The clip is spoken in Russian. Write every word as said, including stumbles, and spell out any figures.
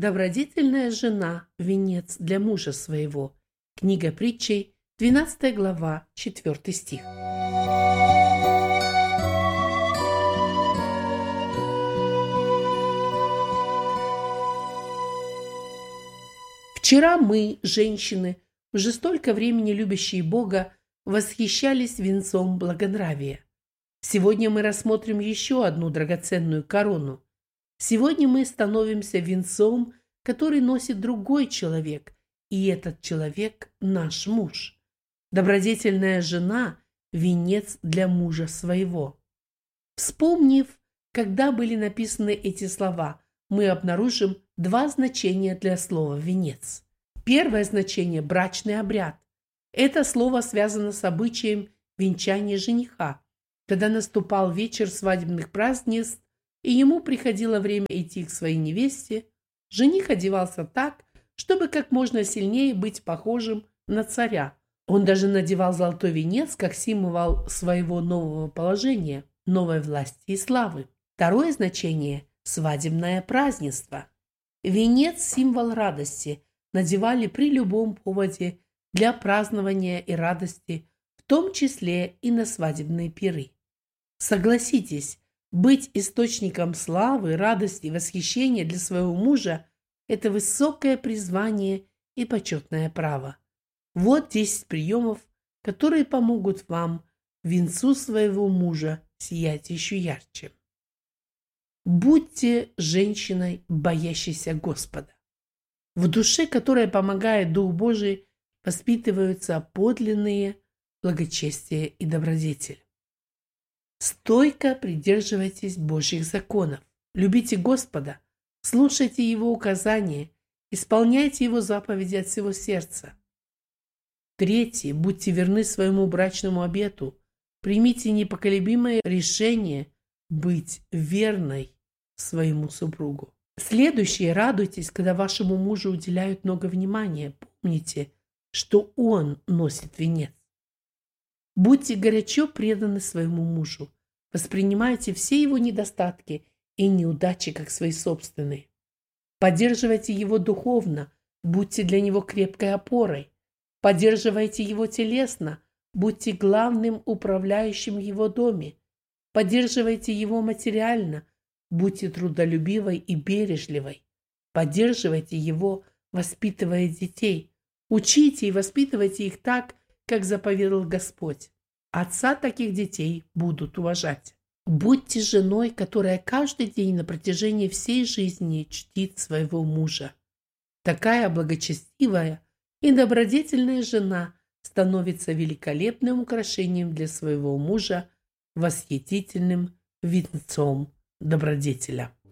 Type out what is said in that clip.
Добродетельная жена – венец для мужа своего. Книга притчей, двенадцатая глава, четвёртый стих. Вчера мы, женщины, уже столько времени любящие Бога, восхищались венцом благонравия. Сегодня мы рассмотрим еще одну драгоценную корону. Сегодня мы становимся венцом, который носит другой человек, и этот человек – наш муж. Добродетельная жена – венец для мужа своего. Вспомнив, когда были написаны эти слова, мы обнаружим два значения для слова «венец». Первое значение – брачный обряд. Это слово связано с обычаем венчания жениха. Когда наступал вечер свадебных празднеств, и ему приходило время идти к своей невесте, жених одевался так, чтобы как можно сильнее быть похожим на царя. Он даже надевал золотой венец как символ своего нового положения, новой власти и славы. Второе значение – свадебное празднество. Венец – символ радости, надевали при любом поводе для празднования и радости, в том числе и на свадебные пиры. Согласитесь, быть источником славы, радости и восхищения для своего мужа – это высокое призвание и почетное право. Вот десять приемов, которые помогут вам венцу своего мужа сиять еще ярче. Будьте женщиной, боящейся Господа. В душе, которая помогает Дух Божий, воспитываются подлинные благочестие и добродетель. Стойко придерживайтесь Божьих законов. Любите Господа, слушайте Его указания, исполняйте Его заповеди от всего сердца. Третье. Будьте верны своему брачному обету. Примите непоколебимое решение быть верной своему супругу. Следующее. Радуйтесь, когда вашему мужу уделяют много внимания. Помните, что он носит венец. Будьте горячо преданы своему мужу. Воспринимайте все его недостатки и неудачи как свои собственные. Поддерживайте его духовно, будьте для него крепкой опорой. Поддерживайте его телесно, будьте главным управляющим в его доме. Поддерживайте его материально, будьте трудолюбивой и бережливой. Поддерживайте его, воспитывая детей. Учите и воспитывайте их так, как заповедал Господь. Отца таких детей будут уважать. Будьте женой, которая каждый день на протяжении всей жизни чтит своего мужа. Такая благочестивая и добродетельная жена становится великолепным украшением для своего мужа, восхитительным венцом добродетеля.